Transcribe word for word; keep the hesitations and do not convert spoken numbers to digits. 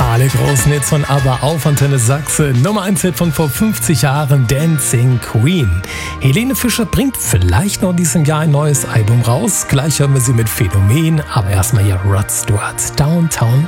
Alle großen Hits von ABBA auf Antenne Sachsen. Nummer eins Hit von vor fünfzig Jahren, Dancing Queen. Helene Fischer bringt vielleicht noch in diesem Jahr ein neues Album raus. Gleich hören wir sie mit Phänomen, aber erstmal hier Rod Stewart, Downtown